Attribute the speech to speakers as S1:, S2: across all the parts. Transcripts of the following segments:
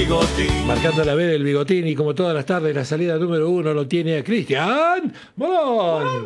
S1: Bigotín.
S2: Marcando la B del Bigotín y como todas las tardes la salida número 1 lo tiene Cristian Morón.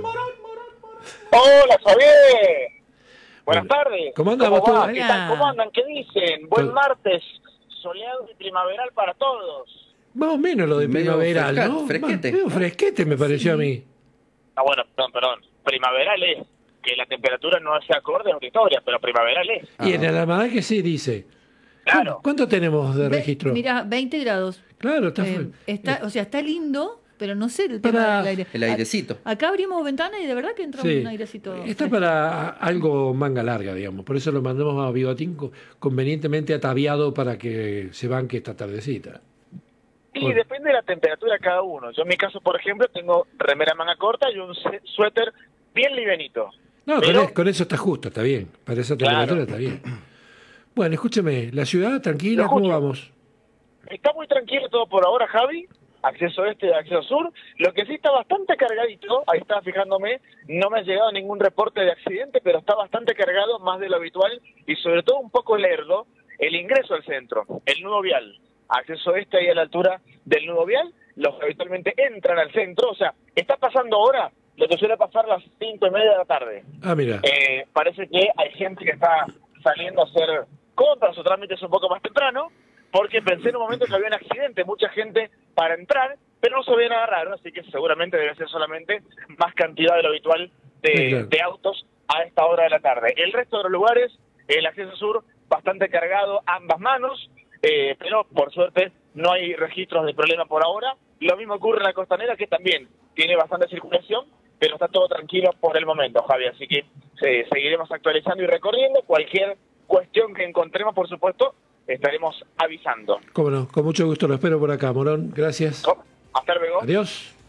S3: Hola, Javier. Buenas
S2: Bueno,
S3: tardes.
S2: ¿cómo andamos
S3: va?
S2: todos?
S3: ¿Qué tal? ¿Cómo andan? ¿Qué dicen? Buen
S2: Todo.
S3: martes, soleado y primaveral para todos.
S2: Más o menos lo de
S4: Medio
S2: primaveral, ¿no?
S4: fresquete.
S2: Medio fresquete me pareció a mí.
S3: Ah, bueno, perdón. Primaveral es que la temperatura no se acorde a una historia, pero primaveral es.
S2: Y en el almanaque sí dice.
S3: Claro.
S2: ¿Cuánto tenemos de registro?
S5: Mira, 20 grados.
S2: Claro, está,
S5: O sea, está lindo, pero no sé el
S2: Para-
S5: tema del aire.
S4: El airecito.
S5: Acá abrimos ventana y de verdad que entra
S2: sí.
S5: un airecito.
S2: Está para algo manga larga, digamos. Por eso lo mandamos a Bigotín convenientemente ataviado para que se banque esta tardecita.
S3: Y
S2: Bueno.
S3: depende de la temperatura de cada uno. Yo en mi caso, por ejemplo, tengo remera manga corta y un suéter bien livianito.
S2: No,
S3: Pero-
S2: con eso está justo, está bien. Para esa
S3: Claro.
S2: temperatura está bien. Bueno, escúcheme, la ciudad tranquila,
S3: Lo
S2: ¿cómo
S3: escucho.
S2: vamos?
S3: Está muy tranquilo todo por ahora, Javi. Acceso este y acceso sur. Lo que sí está bastante cargadito, ahí estaba fijándome, no me ha llegado ningún reporte de accidente, pero está bastante cargado, más de lo habitual, y sobre todo un poco lerdo, el ingreso al centro, el nudo vial. Acceso este ahí a la altura del nudo vial, los que habitualmente entran al centro, o sea, está pasando ahora lo que suele pasar a las 5:30 de la tarde.
S2: Ah, mira.
S3: Parece que hay gente que está saliendo a hacer compras o trámites un poco más temprano, porque pensé en un momento que había un accidente, mucha gente para entrar, pero no se ve nada raro, así que seguramente debe ser solamente más cantidad de lo habitual
S2: Sí, claro.
S3: de autos a esta hora de la tarde. El resto de los lugares, el acceso sur bastante cargado, ambas manos, pero por suerte no hay registros de problema por ahora. Lo mismo ocurre en la costanera, que también tiene bastante circulación, pero está todo tranquilo por el momento, Javi, así que seguiremos actualizando y recorriendo. Cualquier cuestión que encontremos, por supuesto, estaremos avisando.
S2: Cómo no, con mucho gusto lo espero por acá, Morón. Gracias.
S3: Hasta luego.
S2: Adiós.